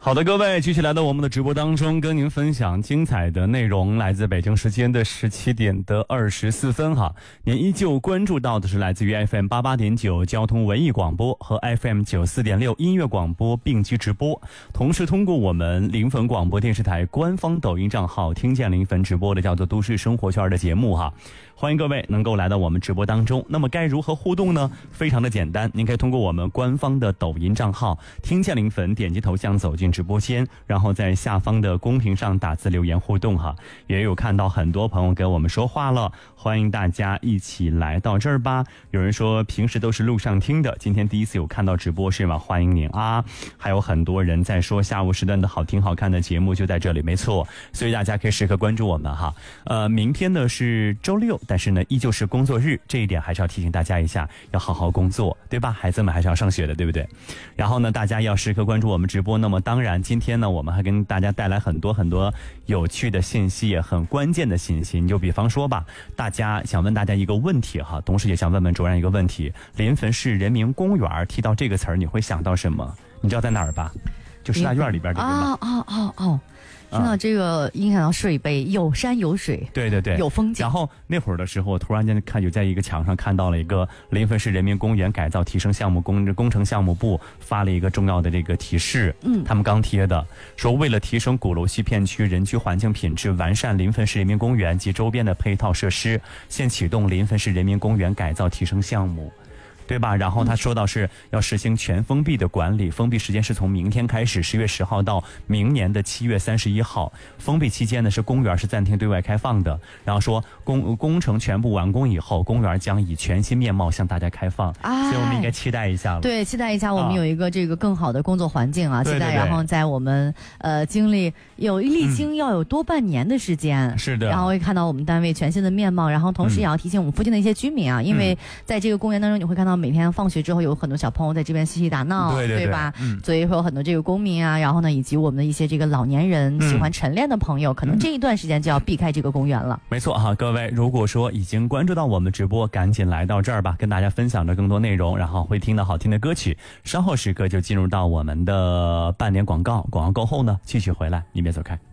好的，各位继续来到我们的直播当中，跟您分享精彩的内容，来自北京时间的17点的24分哈。您依旧关注到的是来自于 FM 88.9交通文艺广播和 FM 94.6音乐广播并机直播，同时通过我们临汾广播电视台官方抖音账号听见临汾直播的叫做都市生活圈的节目哈。欢迎各位能够来到我们直播当中。那么该如何互动呢？非常的简单，您可以通过我们官方的抖音账号听见临汾，点击头像走进直播间，然后在下方的公屏上打字留言互动哈。也有看到很多朋友跟我们说话了，欢迎大家一起来到这儿吧。有人说平时都是路上听的，今天第一次有看到直播是吗？欢迎您啊。还有很多人在说下午时段的好听好看的节目就在这里，没错，所以大家可以时刻关注我们哈。明天呢是周六，但是呢依旧是工作日，这一点还是要提醒大家一下，要好好工作，对吧？孩子们还是要上学的，对不对？然后呢大家要时刻关注我们直播。那么当然今天呢我们还跟大家带来很多有趣的信息，也很关键的信息。你就比方说吧，大家想问大家一个问题哈，同时也想问问卓然一个问题，临汾市人民公园提到这个词儿你会想到什么？你知道在哪儿吧？就师大院里边这个吗？ 听到这个影响到水杯，有山有水， 对对对， 有风景。 然后那会儿的时候，我突然间有在一个墙上看到了一个临汾市人民公园改造提升项目工程项目部发了一个重要的这个提示，他们刚贴的，说为了提升鼓楼西片区人居环境品质，完善临汾市人民公园及周边的配套设施，现启动临汾市人民公园改造提升项目。对吧？然后他说到是要实行全封闭的管理，封闭时间是从明天开始10月10号到明年的7月31号。封闭期间呢是公园是暂停对外开放的。然后说工程全部完工以后，公园将以全新面貌向大家开放。所以我们应该期待一下了。 对，期待一下我们有一个这个更好的工作环境啊！期待，然后在我们历经要有多半年的时间，是的，然后会看到我们单位全新的面貌。然后同时也要提醒我们附近的一些居民啊，因为在这个公园当中你会看到每天放学之后有很多小朋友在这边嬉戏打闹，对吧？所以会有很多这个公民啊，然后呢以及我们的一些这个老年人喜欢晨练的朋友，可能这一段时间就要避开这个公园了。 没错哈，各位如果说已经关注到我们直播，赶紧来到这儿吧，跟大家分享着更多内容，然后会听到好听的歌曲。稍后时刻就进入到我们的半点广告，广告过后呢继续回来，你别走开。